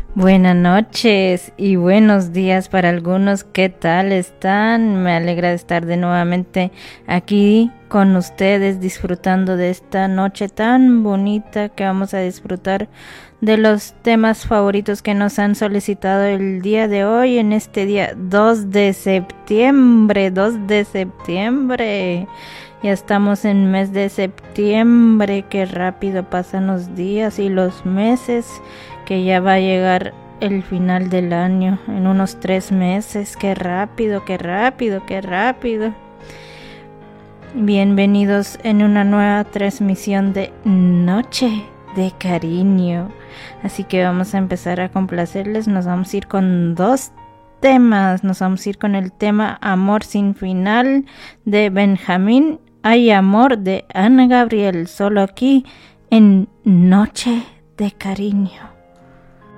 Buenas noches y buenos días para algunos. ¿Qué tal están? Me alegra estar de nuevamente aquí con ustedes disfrutando de esta noche tan bonita que vamos a disfrutar de los temas favoritos que nos han solicitado el día de hoy, en este día 2 de septiembre. Ya estamos en mes de septiembre. Qué rápido pasan los días y los meses, que ya va a llegar el final del año en unos 3 meses. Qué rápido. Bienvenidos en una nueva transmisión de Noche de Cariño. Así que vamos a empezar a complacerles. Nos vamos a ir con 2 temas. Nos vamos a ir con el tema Amor sin final de Benjamín. Hay amor de Ana Gabriel. Solo aquí en Noche de Cariño.